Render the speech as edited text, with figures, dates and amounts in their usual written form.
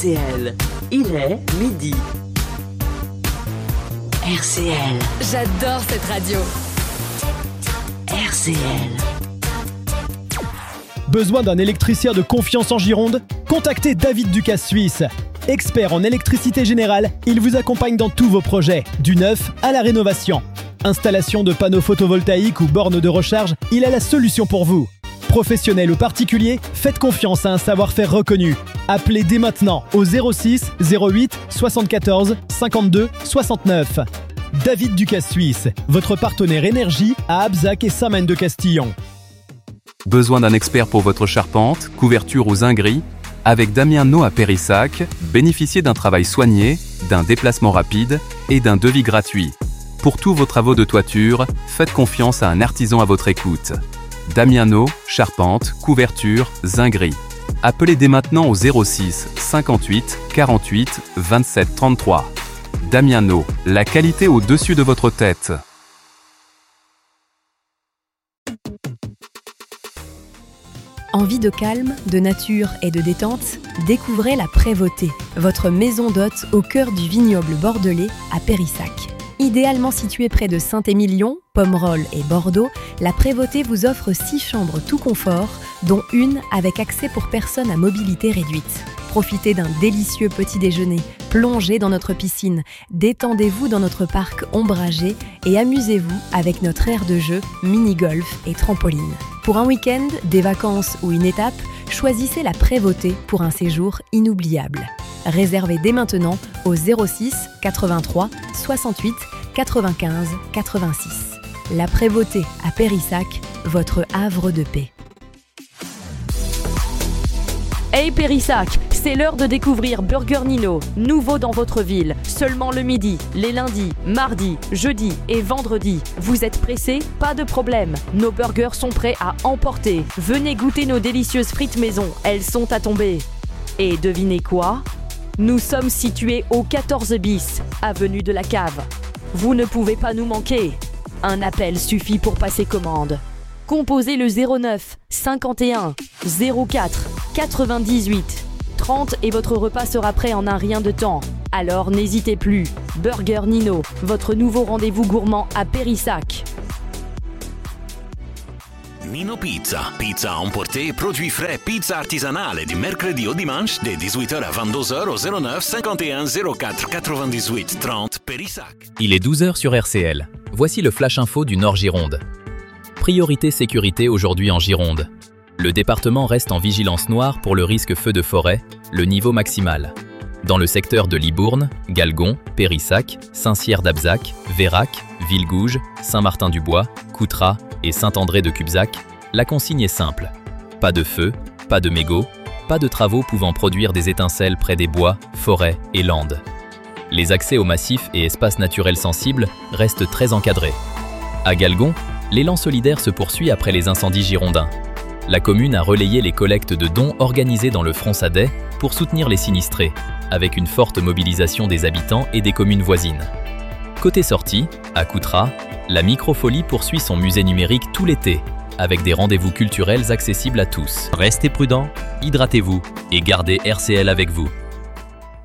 RCL, il est midi. RCL. J'adore cette radio. RCL. Besoin d'un électricien de confiance en Gironde? Contactez David Ducasse Suisse. Expert en électricité générale, il vous accompagne dans tous vos projets, du neuf à la rénovation. Installation de panneaux photovoltaïques ou bornes de recharge, il a la solution pour vous. Professionnel ou particulier, faites confiance à un savoir-faire reconnu. Appelez dès maintenant au 06 08 74 52 69. David Ducasse Suisse, votre partenaire énergie à Abzac et Saint-Maine-de-Castillon. Besoin d'un expert pour votre charpente, couverture ou zinguerie? Avec Damien No à Périssac, bénéficiez d'un travail soigné, d'un déplacement rapide et d'un devis gratuit. Pour tous vos travaux de toiture, faites confiance à un artisan à votre écoute. Damien No, charpente, couverture, zinguerie. Appelez dès maintenant au 06 58 48 27 33. Damien No, la qualité au-dessus de votre tête. Envie de calme, de nature et de détente? Découvrez la Prévôté, votre maison d'hôte au cœur du vignoble bordelais à Périssac. Idéalement située près de Saint-Émilion, Pomerol et Bordeaux, la Prévôté vous offre 6 chambres tout confort, dont une avec accès pour personnes à mobilité réduite. Profitez d'un délicieux petit déjeuner, plongez dans notre piscine, détendez-vous dans notre parc ombragé et amusez-vous avec notre aire de jeu, mini-golf et trampoline. Pour un week-end, des vacances ou une étape, choisissez la Prévôté pour un séjour inoubliable. Réservez dès maintenant au 06 83 68 95 86. La Prévôté à Périssac, votre havre de paix. Hey Périssac, c'est l'heure de découvrir Burger Nino, nouveau dans votre ville, seulement le midi, les lundis, mardis, jeudis et vendredis. Vous êtes pressés? Pas de problème, nos burgers sont prêts à emporter. Venez goûter nos délicieuses frites maison, elles sont à tomber. Et devinez quoi? Nous sommes situés au 14 bis, avenue de la Cave. Vous ne pouvez pas nous manquer. Un appel suffit pour passer commande. Composez le 09 51 04 98 30 et votre repas sera prêt en un rien de temps. Alors n'hésitez plus. Burger Nino, votre nouveau rendez-vous gourmand à Périssac. Nino Pizza. Pizza à emporter, produits frais, pizza artisanale du mercredi au dimanche de 18h à 22h au 09 51 04 98 30 Périssac. Il est 12h sur RCL. Voici le Flash Info du Nord Gironde. Priorité sécurité aujourd'hui en Gironde. Le département reste en vigilance noire pour le risque feu de forêt, le niveau maximal. Dans le secteur de Libourne, Galgon, Périssac, Saint-Cyr-d'Abzac, Vérac, Villegouge, Saint-Martin-du-Bois, Coutras et Saint-André de Cubzac, la consigne est simple. Pas de feu, pas de mégots, pas de travaux pouvant produire des étincelles près des bois, forêts et landes. Les accès aux massifs et espaces naturels sensibles restent très encadrés. À Galgon, l'élan solidaire se poursuit après les incendies girondins. La commune a relayé les collectes de dons organisées dans le Fronsadais pour soutenir les sinistrés, avec une forte mobilisation des habitants et des communes voisines. Côté sortie, à Coutras, la Microfolie poursuit son musée numérique tout l'été, avec des rendez-vous culturels accessibles à tous. Restez prudents, hydratez-vous et gardez RCL avec vous.